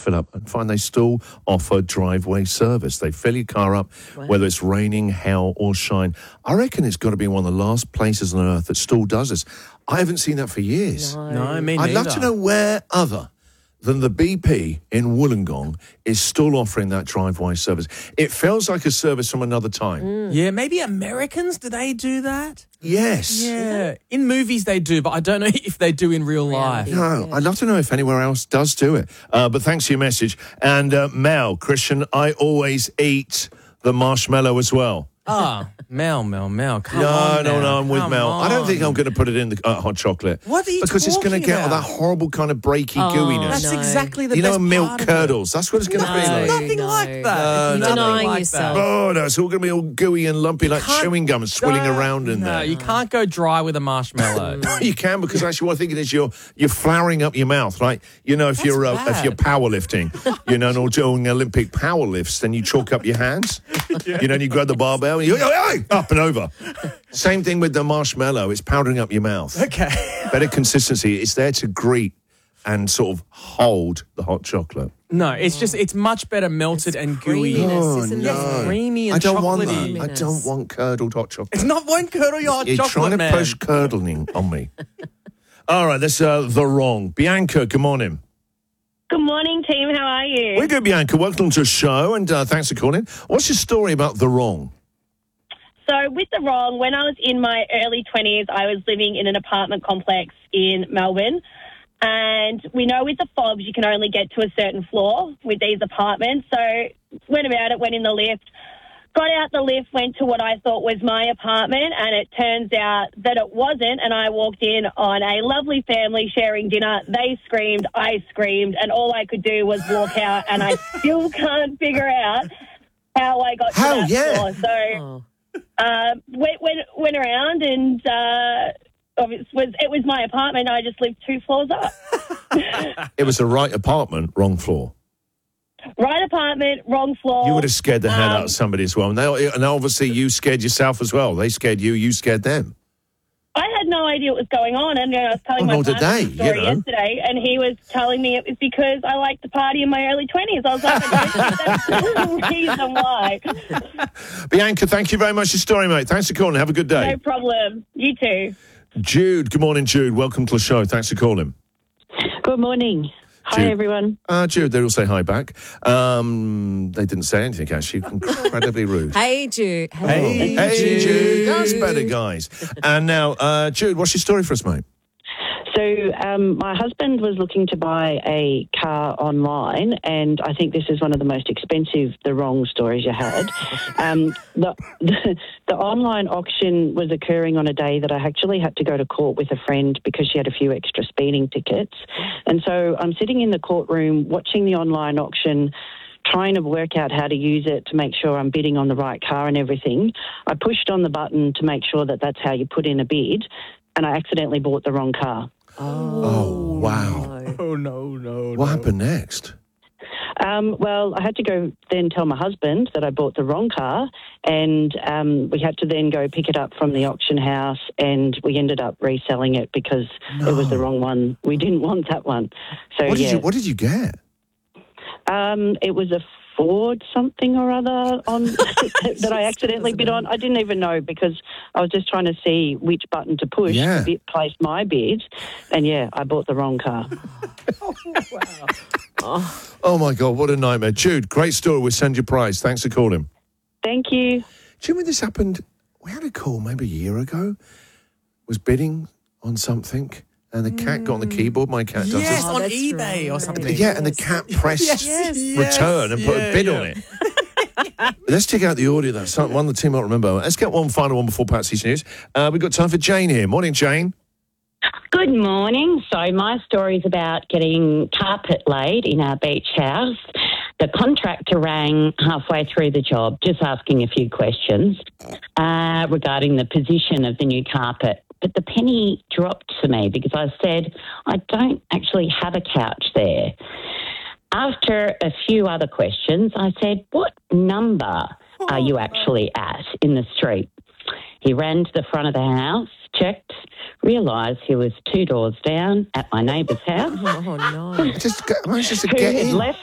fill up and find they still offer driveway service. They fill your car up, whether it's raining, hail or shine. I reckon it's got to be one of the last places on earth that still does this. I haven't seen that for years. No, me I'd love neither. to know where other than the BP in Wollongong is still offering that driveway service. It feels like a service from another time. Yeah, maybe Americans, do they do that? Yes. Yeah. In movies they do, but I don't know if they do in real life. No, I'd love to know if anywhere else does do it. But thanks for your message. And Mel, Christian, I always eat the marshmallow as well. Mel, come on No, now. I'm with Come Mel. I don't think I'm on. going to put it in the hot chocolate. What are you Because it's going to talking get all about? that horrible kind of breaky gooiness. That's exactly the You best know, milk part of curdles. That's what it's going to be like. Nothing like that. No, Nothing denying like yourself. that. Oh, no, it's all going to be all gooey and lumpy like chewing gum and swilling around in No, there. you can't go dry with a marshmallow. You can, because actually what I'm thinking is you're flowering up your mouth, right? You know, if you're bad. powerlifting, you know, and all doing Olympic power lifts, then you chalk up your hands, you know, and you grab the barbell and you go, hey, up and over. Same thing with the marshmallow. It's powdering up your mouth. Okay. Better consistency. It's there to greet and sort of hold the hot chocolate. No, it's much better melted and gooey. creaminess, isn't Yes, creamy and I don't want chocolatey. that. I don't want curdled hot chocolate. It's not one curdle your hot You're chocolate, trying to man. push curdling on me. All right, that's the wrong. Bianca, good morning. Good morning, team. How are you? We're good, Bianca. Welcome to the show, and thanks for calling. What's your story about the wrong? So with the wrong, when I was in my early 20s, I was living in an apartment complex in Melbourne. And we know with the fobs, you can only get to a certain floor with these apartments. So went about it, went in the lift, got out the lift, went to what I thought was my apartment, and it turns out that it wasn't. And I walked in on a lovely family sharing dinner. They screamed, I screamed, and all I could do was walk out, and I still can't figure out how I got to that floor. So went around, and it was my apartment. I just lived 2 floors up. It was the right apartment, wrong floor. Right apartment, wrong floor. You would have scared the head out of somebody as well. And obviously you scared yourself as well. They scared you, you scared them. I had no idea what was going on, and I was telling my nor did partner they, the story yesterday, and he was telling me it was because I liked to party in my early 20s. I was like, that's the reason why. Bianca, thank you very much for your story, mate. Thanks for calling. Have a good day. No problem. You too. Jude, good morning, Jude. Welcome to the show. Thanks for calling. Good morning. Hi, Jude. everyone. Jude, they all say hi back. They didn't say anything, actually. Incredibly rude. Hey, Jude. Hey, Jude. That's better, guys. And now, Jude, what's your story for us, mate? So my husband was looking to buy a car online, and I think this is one of the most expensive, the wrong stories you had. The online auction was occurring on a day that I actually had to go to court with a friend because she had a few extra speeding tickets. And so I'm sitting in the courtroom watching the online auction, trying to work out how to use it to make sure I'm bidding on the right car and everything. I pushed on the button to make sure that that's how you put in a bid, and I accidentally bought the wrong car. Oh, wow. Oh, no. What happened next? Well, I had to go then tell my husband that I bought the wrong car, and we had to then go pick it up from the auction house, and we ended up reselling it because it was the wrong one. We didn't want that one. So What did you get? It was a Ford something or other on that I accidentally bid on. I didn't even know because I was just trying to see which button to push to place my bid, and I bought the wrong car. Oh, my God, what a nightmare. Jude, great story. We'll send you a prize. Thanks for calling. Thank you. Do you remember this happened? We had a call maybe a year ago. Was bidding on something, and the cat got on the keyboard. My cat does Yes, this. on that's eBay right. or something. Yeah, and the cat pressed return and put a bid on it. Let's take out the audio. That's one the team might remember. Let's get one final one before Patsy's news. We've got time for Jane here. Morning, Jane. Good morning. So my story is about getting carpet laid in our beach house. The contractor rang halfway through the job, just asking a few questions regarding the position of the new carpet. But the penny dropped to me because I said, I don't actually have a couch there. After a few other questions, I said, what number are you actually at in the street? He ran to the front of the house, checked, realised he was 2 doors down at my neighbour's house. Oh, no. Managed to Who get had in. left